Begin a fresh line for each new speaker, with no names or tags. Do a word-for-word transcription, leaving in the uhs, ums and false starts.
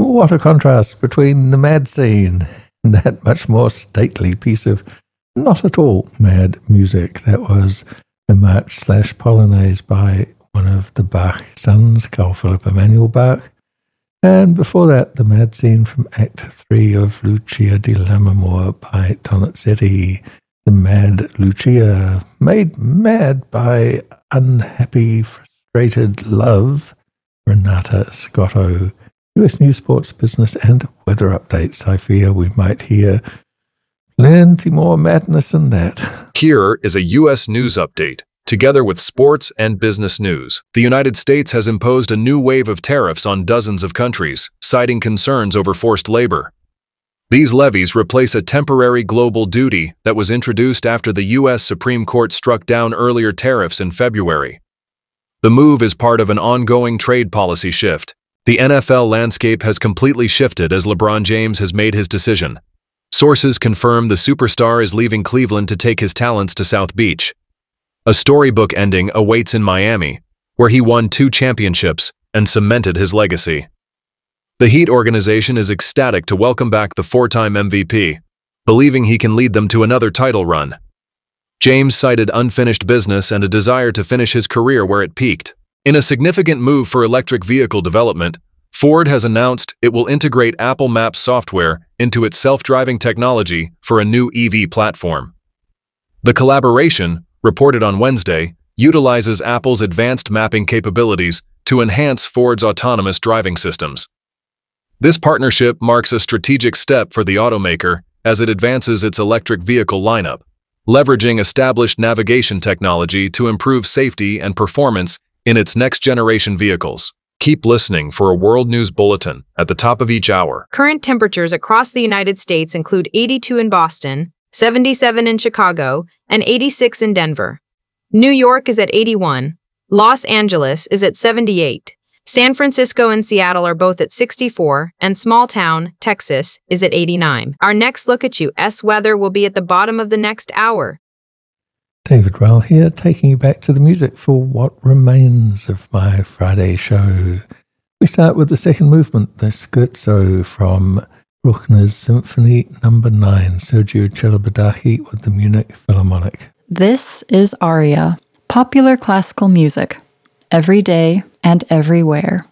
What a contrast between the mad scene and that much more stately piece of not at all mad music. That was a march slash polonaise by one of the Bach sons, Carl Philipp Emanuel Bach. And before that, the mad scene from Act three of Lucia di Lammermoor by Donizetti. The mad Lucia, made mad by unhappy, frustrated love, Renata Scotto. U S News, Sports, Business and Weather Updates. I fear we might hear plenty more madness than that.
Here is a U S News Update. Together with sports and business news, the United States has imposed a new wave of tariffs on dozens of countries, citing concerns over forced labor. These levies replace a temporary global duty that was introduced after the U S Supreme Court struck down earlier tariffs in February. The move is part of an ongoing trade policy shift. The N F L landscape has completely shifted as LeBron James has made his decision. Sources confirm the superstar is leaving Cleveland to take his talents to South Beach. A storybook ending awaits in Miami, where he won two championships and cemented his legacy. The Heat organization is ecstatic to welcome back the four-time M V P, believing he can lead them to another title run. James cited unfinished business and a desire to finish his career where it peaked. In a significant move for electric vehicle development, Ford has announced it will integrate Apple Maps software into its self-driving technology for a new E V platform. The collaboration, reported on Wednesday, utilizes Apple's advanced mapping capabilities to enhance Ford's autonomous driving systems. This partnership marks a strategic step for the automaker as it advances its electric vehicle lineup, leveraging established navigation technology to improve safety and performance in its next-generation vehicles. Keep listening for a World News Bulletin at the top of each hour.
Current temperatures across the United States include eighty-two in Boston, seventy-seven in Chicago, and eighty-six in Denver. New York is at eighty-one. Los Angeles is at seventy-eight. San Francisco and Seattle are both at sixty-four, and small town, Texas, is at eighty-nine. Our next look at U S weather will be at the bottom of the next hour.
David Rowell here, taking you back to the music for what remains of my Friday show. We start with the second movement, the Scherzo from Bruckner's Symphony Number nine, Sergio Celibidache with the Munich Philharmonic.
This is Aria, popular classical music, every day and everywhere.